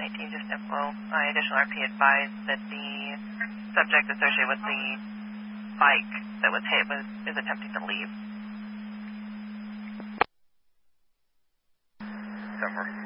1018, just info. Additional RP advised that the subject associated with the bike that was hit is attempting to leave. Cover.